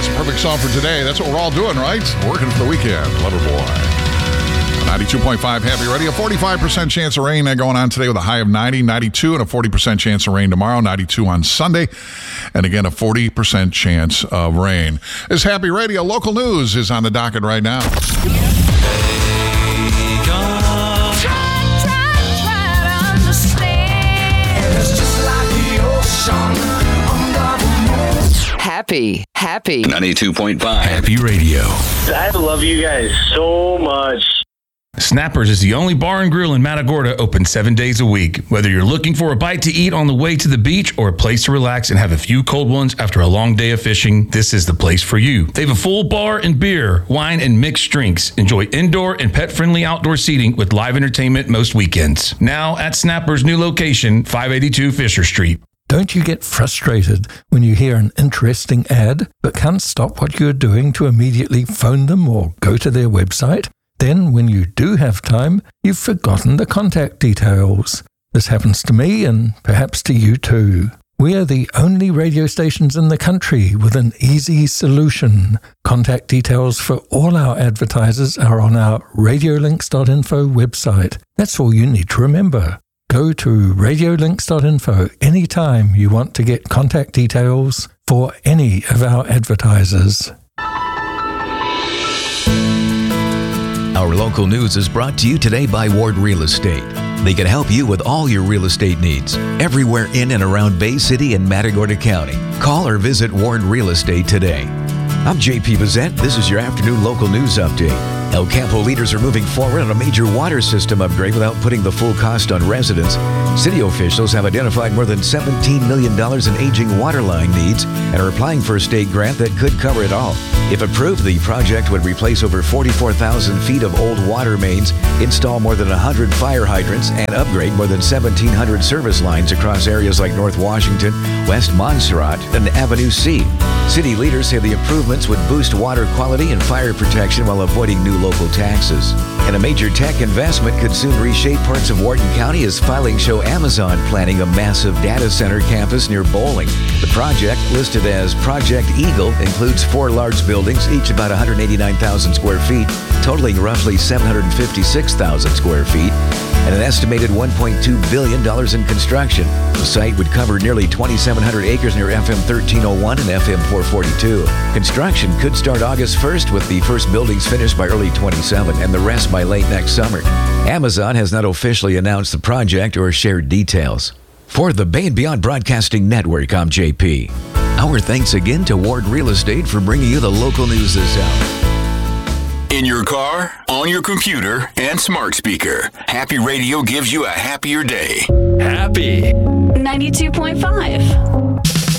That's a perfect song for today. That's what we're all doing, right? Working for the weekend. Loverboy. 92.5 Happy Radio. 45% chance of rain going on today with a high of 90, 92, and a 40% chance of rain tomorrow, 92 on Sunday. And again, a 40% chance of rain. It's Happy Radio. Local news is on the docket right now. Happy 92.5 Happy Radio. I love you guys so much. Snappers is the only bar and grill in Matagorda open 7 days a week. Whether you're looking for a bite to eat on the way to the beach or a place to relax and have a few cold ones after a long day of fishing, this is the place for you. They have a full bar and beer, wine, and mixed drinks. Enjoy indoor and pet-friendly outdoor seating with live entertainment most weekends. Now at Snappers' new location, 582 Fisher Street. Don't you get frustrated when you hear an interesting ad but can't stop what you're doing to immediately phone them or go to their website? Then, when you do have time, you've forgotten the contact details. This happens to me and perhaps to you too. We are the only radio stations in the country with an easy solution. Contact details for all our advertisers are on our radiolinks.info website. That's all you need to remember. Go to radiolinks.info anytime you want to get contact details for any of our advertisers. Our local news is brought to you today by Ward Real Estate. They can help you with all your real estate needs, everywhere in and around Bay City and Matagorda County. Call or visit Ward Real Estate today. I'm JP Bazette. This is your afternoon local news update. El Campo leaders are moving forward on a major water system upgrade without putting the full cost on residents. City officials have identified more than $17 million in aging water line needs and are applying for a state grant that could cover it all. If approved, the project would replace over 44,000 feet of old water mains, install more than 100 fire hydrants, and upgrade more than 1,700 service lines across areas like North Washington, West Montserrat, and Avenue C. City leaders say the improvements would boost water quality and fire protection while avoiding new local taxes. And a major tech investment could soon reshape parts of Wharton County as filings show Amazon planning a massive data center campus near Bowling. The project, listed as Project Eagle, includes 4 large buildings, each about 189,000 square feet, totaling roughly 756,000 square feet, and an estimated $1.2 billion in construction. The site would cover nearly 2,700 acres near FM 1301 and FM 442. Construction could start August 1st, with the first buildings finished by early 27 and the rest by late next summer. Amazon has not officially announced the project or shared details. For the Bay and Beyond Broadcasting Network, I'm JP. Our thanks again to Ward Real Estate for bringing you the local news this hour. In your car, on your computer, and smart speaker, Happy Radio gives you a happier day. Happy 92.5.